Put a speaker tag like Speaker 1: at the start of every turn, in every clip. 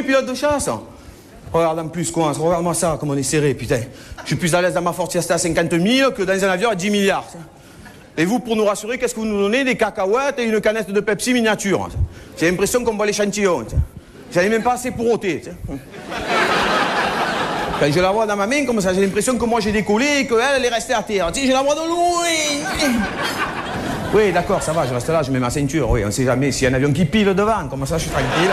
Speaker 1: pilotes de chasse. Regarde en plus, quoi, regarde-moi ça, comme on est serré, putain. Je suis plus à l'aise dans ma Ford Fiesta à 50 000 que dans un avion à 10 milliards. Et vous, pour nous rassurer, qu'est-ce que vous nous donnez? Des cacahuètes et une canette de Pepsi miniature. J'ai l'impression qu'on voit l'échantillon. J'en ai même pas assez pour ôter. Quand je la vois dans ma main, comme ça, j'ai l'impression que moi j'ai décollé et qu'elle, elle est restée à terre. Je la vois de loin. Oui, d'accord, ça va, je reste là, je mets ma ceinture. Oui, on sait jamais s'il y a un avion qui pile devant, comme ça, je suis tranquille.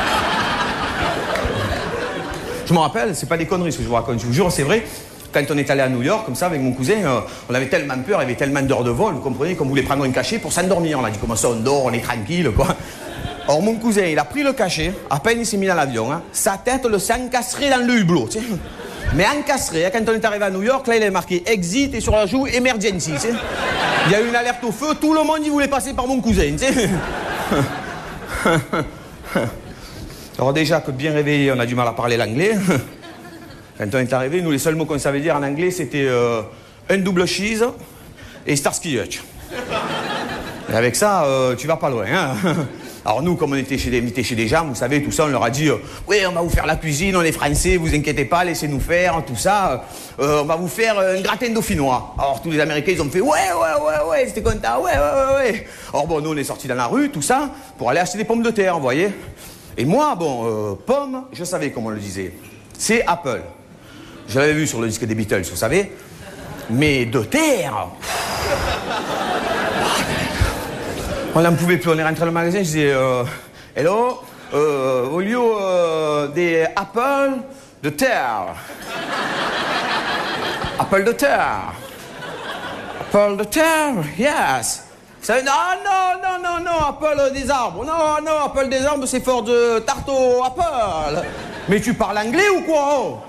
Speaker 1: Je me rappelle, c'est pas des conneries ce que je vous raconte, je vous jure, c'est vrai. Quand on est allé à New York, comme ça, avec mon cousin, on avait tellement peur, il y avait tellement d'heures de vol, vous comprenez, qu'on voulait prendre un cachet pour s'endormir. On a dit, comment ça, on dort, on est tranquille, quoi. Or, mon cousin, il a pris le cachet, à peine il s'est mis dans l'avion, hein, sa tête, le sang encasserait dans le hublot, tu sais. Mais encastré, hein, quand on est arrivé à New York, là, il est marqué exit et sur la joue, emergency, tu sais. Il y a eu une alerte au feu, tout le monde, il voulait passer par mon cousin, tu sais. Alors déjà que bien réveillé, on a du mal à parler l'anglais. Quand on est arrivé, nous, les seuls mots qu'on savait dire en anglais, c'était un double cheese et Starsky Hutch. Et avec ça, tu vas pas loin. Hein. Alors nous, comme on était chez des gens, vous savez, tout ça, on leur a dit oui, on va vous faire la cuisine, on est français, vous inquiétez pas, laissez-nous faire, tout ça. On va vous faire un gratin dauphinois. Alors tous les Américains, ils ont fait ouais, c'était content, ouais. Alors bon, nous, on est sortis dans la rue, tout ça, pour aller acheter des pommes de terre, vous voyez. Et moi, bon, pomme, je savais comment on le disait. C'est Apple. Je l'avais vu sur le disque des Beatles, vous savez. Mais de terre... On n'en pouvait plus, on est rentré dans le magasin, je disais hello, au lieu des apples de terre. Apple de terre. Apple de terre, yes. Ça, non, apple des arbres. Non, apple des arbres, c'est fort de tarte au apple. Mais tu parles anglais ou quoi?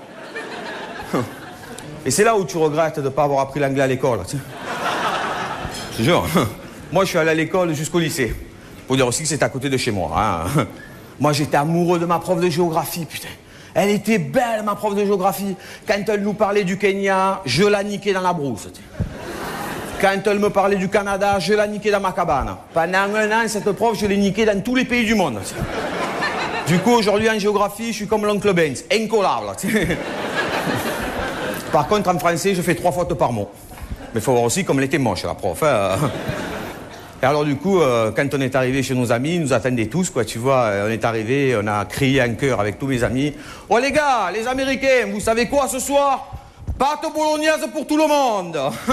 Speaker 1: Et c'est là où tu regrettes de ne pas avoir appris l'anglais à l'école. Je te jure. Moi, je suis allé à l'école jusqu'au lycée. Faut dire aussi que c'est à côté de chez moi. Hein. Moi, j'étais amoureux de ma prof de géographie, putain. Elle était belle, ma prof de géographie. Quand elle nous parlait du Kenya, je la niquais dans la brousse. Quand elle me parlait du Canada, je la niquais dans ma cabane. Pendant un an, cette prof, je l'ai niquée dans tous les pays du monde. Du coup, aujourd'hui, en géographie, je suis comme l'oncle Benz, incollable. Par contre, en français, je fais 3 fautes par mot. Mais il faut voir aussi comme elle était moche, la prof. Hein. Et alors, du coup, quand on est arrivé chez nos amis, ils nous attendaient tous, quoi, tu vois. On est arrivé, on a crié en chœur avec tous mes amis. Oh, les gars, les Américains, vous savez quoi ce soir? Pâte bolognaise pour tout le monde.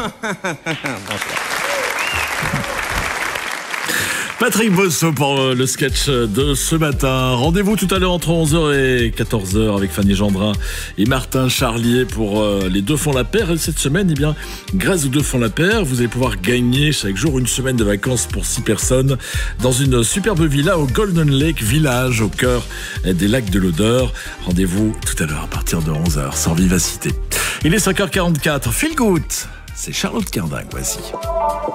Speaker 2: Patrick Bosso pour le sketch de ce matin. Rendez-vous tout à l'heure entre 11h et 14h avec Fanny Gendrin et Martin Charlier pour les deux font la paire. Et cette semaine, eh bien, grâce aux deux font la paire, vous allez pouvoir gagner chaque jour une semaine de vacances pour 6 personnes dans une superbe villa au Golden Lake Village, au cœur des lacs de l'Odeur. Rendez-vous tout à l'heure à partir de 11h sur Vivacité. Il est 5h44. Feel Good. C'est Charlotte Cardin, voici.